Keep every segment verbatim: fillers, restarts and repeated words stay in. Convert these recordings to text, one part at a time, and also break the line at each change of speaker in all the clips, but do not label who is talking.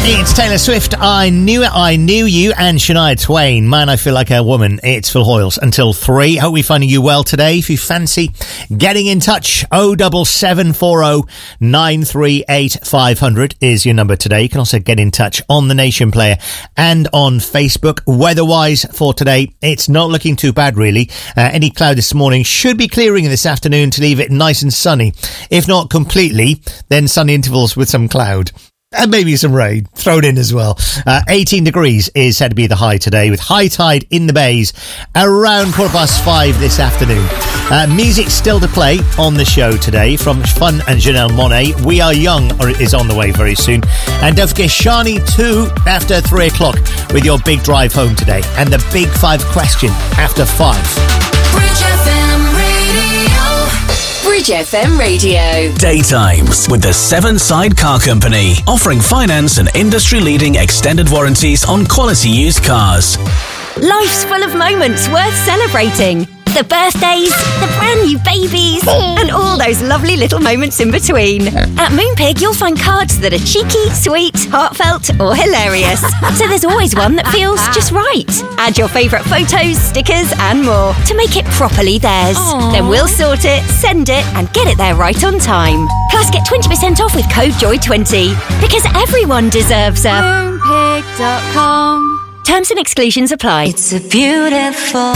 It's Taylor Swift, I Knew It, I Knew You, and Shania Twain. Man, I Feel Like a Woman. It's Phil Hoyles until three. Hope we're finding you well today. If you fancy getting in touch, oh double seven four oh nine three eight five hundred is your number today. You can also get in touch on the Nation Player and on Facebook. Weather-wise for today, it's not looking too bad, really. Uh, any cloud this morning should be clearing this afternoon to leave it nice and sunny. If not completely, then sunny intervals with some cloud. And maybe some rain thrown in as well. Uh, eighteen degrees is said to be the high today, with high tide in the bays around quarter past five this afternoon. Uh, music still to play on the show today from Fun and Janelle Monáe. We Are Young is on the way very soon. And don't forget Shani two after three o'clock with your big drive home today. And the big five question after five.
Bridge F M Radio. Bridge F M Radio.
Daytimes with the Seven Side Car Company, offering finance and industry-leading extended warranties on quality used cars.
Life's full of moments worth celebrating. The birthdays, the brand new babies, and all those lovely little moments in between. At Moonpig, you'll find cards that are cheeky, sweet, heartfelt, or hilarious. So there's always one that feels just right. Add your favourite photos, stickers, and more to make it properly theirs. Aww. Then we'll sort it, send it, and get it there right on time. Plus, get twenty percent off with code joy twenty. Because everyone deserves a moonpig dot com. Terms and exclusions apply.
It's a beautiful...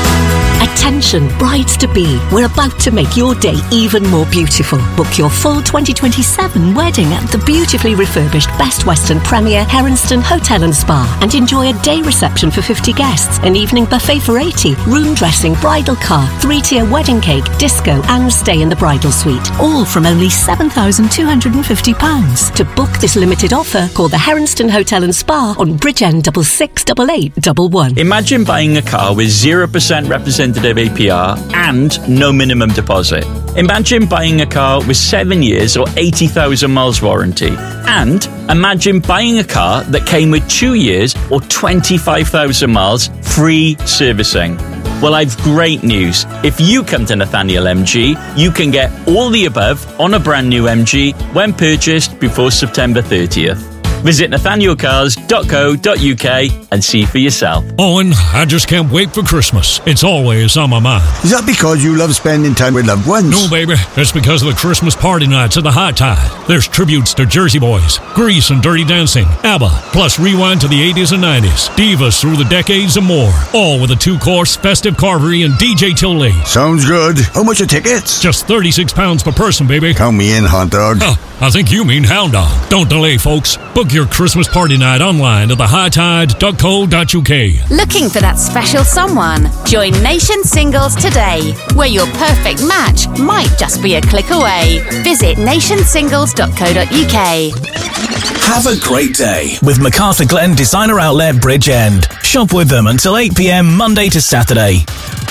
Attention, brides-to-be. We're about to make your day even more beautiful. Book your full twenty twenty-seven wedding at the beautifully refurbished Best Western Premier Heronston Hotel and Spa and enjoy a day reception for fifty guests, an evening buffet for eighty, room dressing, bridal car, three-tier wedding cake, disco and stay in the bridal suite. All from only seven thousand two hundred fifty pounds. To book this limited offer, call the Heronston Hotel and Spa on Bridgend six six eight eight one one.
Imagine buying a car with zero percent representative A P R and no minimum deposit. Imagine buying a car with seven years or eighty thousand miles warranty. And imagine buying a car that came with two years or twenty-five thousand miles free servicing. Well, I've great news. If you come to Nathaniel M G, you can get all the above on a brand new M G when purchased before September thirtieth. Visit nathaniel cars dot co dot uk and see for yourself.
Owen, I just can't wait for Christmas. It's always on my mind.
Is that because you love spending time with loved ones?
No, baby. It's because of the Christmas party nights at the High Tide. There's tributes to Jersey Boys, Grease and Dirty Dancing, ABBA, plus rewind to the eighties and nineties, divas through the decades and more. All with a two-course festive carvery and D J till late.
Sounds good. How much are tickets?
Just thirty-six pounds per person, baby.
Count me in, hot dog.
Oh, I think you mean hound dog. Don't delay, folks. Book your Christmas party night online at the high tide dot co dot uk.
Looking for that special someone? Join Nation Singles today, where your perfect match might just be a click away. Visit nation singles dot co dot uk.
Have a great day with MacArthur Glen Designer Outlet Bridgend. Shop with them until eight p.m. Monday to Saturday.